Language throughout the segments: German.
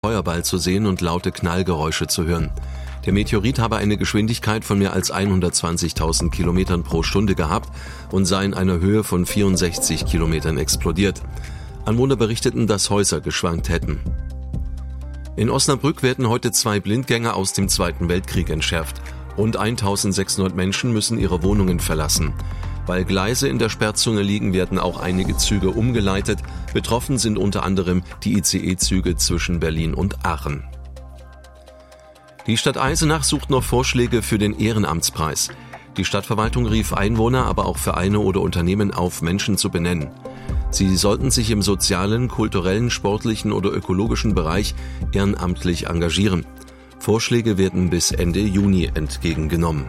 Feuerball zu sehen und laute Knallgeräusche zu hören. Der Meteorit habe eine Geschwindigkeit von mehr als 120.000 Kilometern pro Stunde gehabt und sei in einer Höhe von 64 Kilometern explodiert. Anwohner berichteten, dass Häuser geschwankt hätten. In Osnabrück werden heute 2 Blindgänger aus dem Zweiten Weltkrieg entschärft. Rund 1.600 Menschen müssen ihre Wohnungen verlassen. Weil Gleise in der Sperrzunge liegen, werden auch einige Züge umgeleitet. Betroffen sind unter anderem die ICE-Züge zwischen Berlin und Aachen. Die Stadt Eisenach sucht noch Vorschläge für den Ehrenamtspreis. Die Stadtverwaltung rief Einwohner, aber auch Vereine oder Unternehmen auf, Menschen zu benennen. Sie sollten sich im sozialen, kulturellen, sportlichen oder ökologischen Bereich ehrenamtlich engagieren. Vorschläge werden bis Ende Juni entgegengenommen.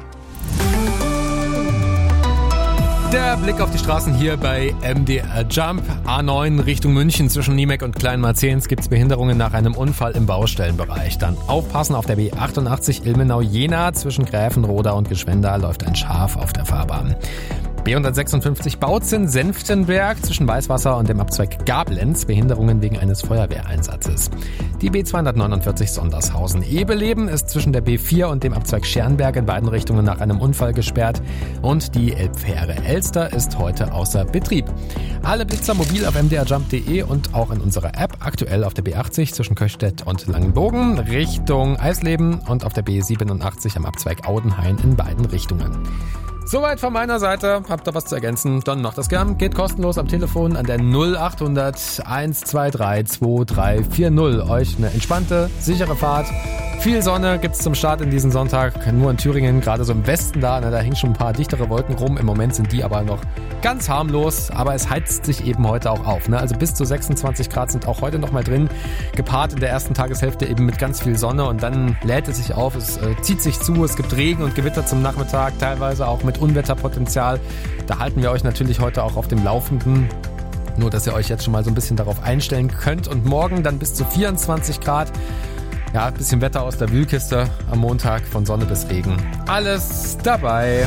Der Blick auf die Straßen hier bei MDR Jump. A9 Richtung München zwischen Niemek und Kleinmarzehns gibt es Behinderungen nach einem Unfall im Baustellenbereich. Dann aufpassen auf der B88 Ilmenau-Jena zwischen Gräfenroda und Geschwenda läuft ein Schaf auf der Fahrbahn. B156 Bautzen-Senftenberg zwischen Weißwasser und dem Abzweig Gablenz, Behinderungen wegen eines Feuerwehreinsatzes. Die B249 Sondershausen-Ebeleben ist zwischen der B4 und dem Abzweig Schernberg in beiden Richtungen nach einem Unfall gesperrt und die Elbfähre Elster ist heute außer Betrieb. Alle Blitzer mobil auf mdrjump.de und auch in unserer App, aktuell auf der B80 zwischen Köchstedt und Langenbogen Richtung Eisleben und auf der B87 am Abzweig Audenhain in beiden Richtungen. Soweit von meiner Seite. Habt ihr was zu ergänzen? Dann macht das gern. Geht kostenlos am Telefon an der 0800 123 2340. Euch eine entspannte, sichere Fahrt. Viel Sonne gibt's zum Start in diesen Sonntag. Nur in Thüringen, gerade so im Westen da hängen schon ein paar dichtere Wolken rum. Im Moment sind die aber noch ganz harmlos. Aber es heizt sich eben heute auch auf. Also bis zu 26 Grad sind auch heute noch mal drin. Gepaart in der ersten Tageshälfte eben mit ganz viel Sonne. Und dann lädt es sich auf. Es zieht sich zu. Es gibt Regen und Gewitter zum Nachmittag. Teilweise auch mit Unwetterpotenzial. Da halten wir euch natürlich heute auch auf dem Laufenden. Nur, dass ihr euch jetzt schon mal so ein bisschen darauf einstellen könnt. Und morgen dann bis zu 24 Grad. Ja, ein bisschen Wetter aus der Wühlkiste am Montag, von Sonne bis Regen. Alles dabei.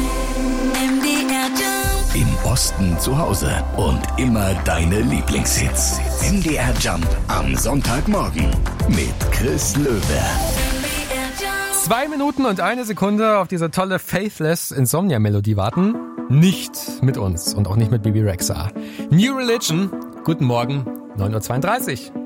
Im Osten zu Hause und immer deine Lieblingshits. MDR Jump am Sonntagmorgen mit Chris Löwe. 2 Minuten und 1 Sekunde auf diese tolle Faithless Insomnia-Melodie warten. Nicht mit uns und auch nicht mit Bibi Rexha. New Religion, guten Morgen, 9.32 Uhr.